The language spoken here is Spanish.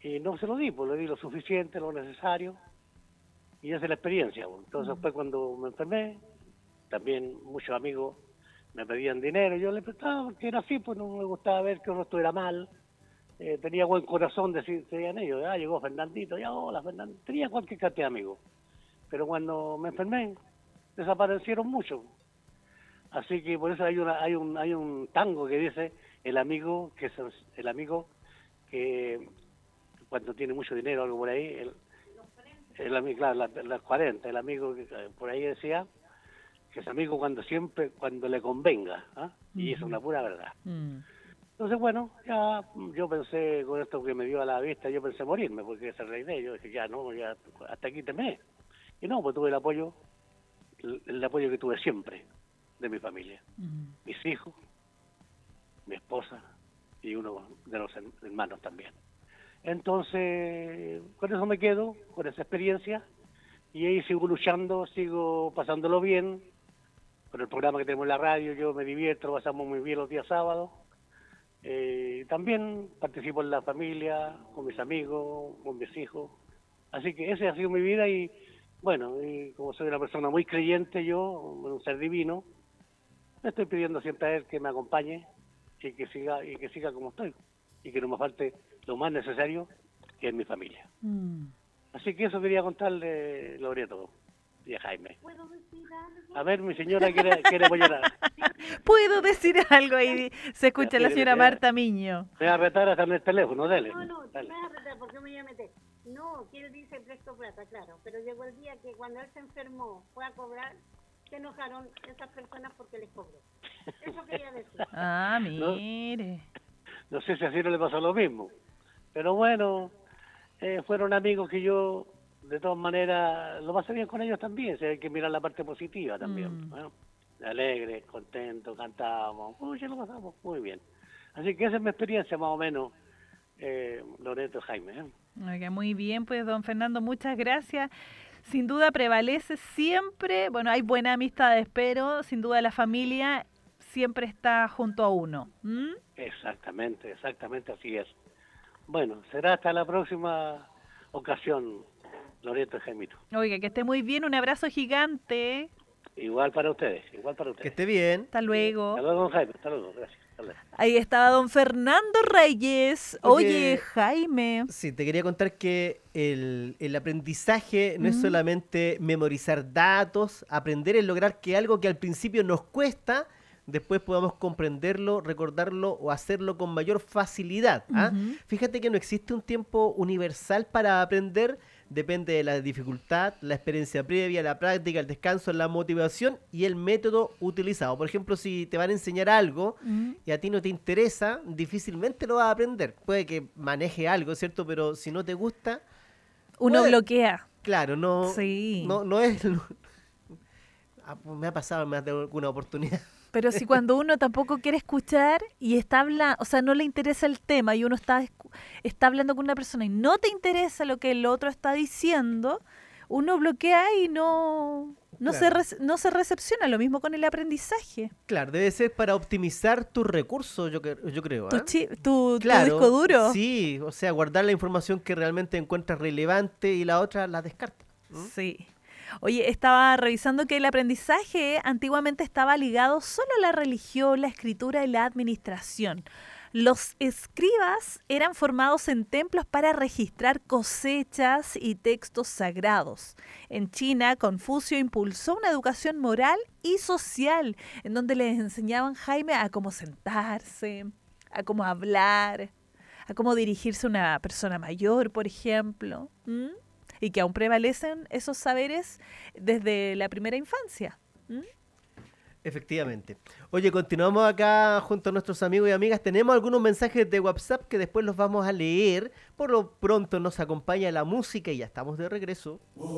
y no se lo di, pues le di lo suficiente, lo necesario, y esa es la experiencia. Pues. Entonces después cuando me enfermé, también muchos amigos me pedían dinero, yo les prestaba porque era así, pues no me gustaba ver que uno estuviera mal, tenía buen corazón, decían ellos, llegó Fernandito, ya hola Fernando, tenía cualquier cantidad de amigos, pero cuando me enfermé, desaparecieron muchos, así que por eso hay un tango que dice, el amigo que cuando tiene mucho dinero, algo por ahí, el amigo, claro, las 40, el amigo que por ahí decía, que es amigo cuando le convenga, y es una pura verdad. Entonces, bueno, ya yo pensé, con esto que me dio a la vista, yo pensé morirme, porque esa es la idea, yo dije, ya no, ya hasta aquí temé. Y no, pues tuve el apoyo que tuve siempre de mi familia, mis hijos, mi esposa y uno de los hermanos también. Entonces, con eso me quedo, con esa experiencia, y ahí sigo luchando, sigo pasándolo bien, con el programa que tenemos en la radio, yo me divierto, lo pasamos muy bien los días sábados. También participo en la familia, con mis amigos, con mis hijos. Así que esa ha sido mi vida y, bueno, y como soy una persona muy creyente yo, un ser divino, le estoy pidiendo siempre a él que me acompañe y que siga como estoy. Y que no me falte lo más necesario, que es mi familia. Así que eso quería contarle, Loreto y a Jaime. ¿Puedo decir algo? A ver, mi señora quiere apoyar. ¿Puedo decir algo? Ahí se escucha la señora Marta Miño. Me va a retar hasta en el teléfono, dale. No, dale. me vas a retar porque me voy a meter. No, quiero dice presto plata, claro, pero llegó el día que cuando él se enfermó, fue a cobrar, se enojaron esas personas porque les cobró. Eso quería decir. Mire. No sé si así no le pasó lo mismo, pero bueno, fueron amigos que yo, de todas maneras, lo pasé bien con ellos también, hay que mirar la parte positiva también, ¿no? Alegres, contentos, cantábamos, ya lo pasamos muy bien. Así que esa es mi experiencia más o menos, Loreto Jaime. Oiga, muy bien, pues don Fernando, muchas gracias. Sin duda prevalece siempre, bueno, hay buenas amistades, pero sin duda la familia siempre está junto a uno. Exactamente así es. Bueno, será hasta la próxima ocasión, Loreto y Jaimito. Oiga, que esté muy bien, un abrazo gigante. Igual para ustedes. Que esté bien. Hasta luego. Hasta luego, don Jaime, hasta luego, gracias. Ahí estaba don Fernando Reyes. Oye, Jaime. Sí, te quería contar que el aprendizaje no es solamente memorizar datos, aprender es lograr que algo que al principio nos cuesta, después podamos comprenderlo, recordarlo o hacerlo con mayor facilidad. Fíjate que no existe un tiempo universal para aprender, depende de la dificultad, la experiencia previa, la práctica, el descanso, la motivación y el método utilizado. Por ejemplo, si te van a enseñar algo y a ti no te interesa, difícilmente lo vas a aprender. Puede que maneje algo, ¿cierto? Pero si no te gusta... Uno bloquea. Claro, no, sí. no es... me ha pasado en más de alguna oportunidad. Pero si cuando uno tampoco quiere escuchar y está hablando, o sea, no le interesa el tema y uno está hablando con una persona y no te interesa lo que el otro está diciendo, uno bloquea y no se recepciona. Lo mismo con el aprendizaje. Claro, debe ser para optimizar tus recursos, yo creo. Tu disco duro. Sí, o sea, guardar la información que realmente encuentras relevante y la otra la descartas. Sí. Oye, estaba revisando que el aprendizaje antiguamente estaba ligado solo a la religión, la escritura y la administración. Los escribas eran formados en templos para registrar cosechas y textos sagrados. En China, Confucio impulsó una educación moral y social, en donde les enseñaban, Jaime, a cómo sentarse, a cómo hablar, a cómo dirigirse a una persona mayor, por ejemplo. Y que aún prevalecen esos saberes desde la primera infancia. Efectivamente. Oye, continuamos acá junto a nuestros amigos y amigas. Tenemos algunos mensajes de WhatsApp que después los vamos a leer. Por lo pronto nos acompaña la música y ya estamos de regreso.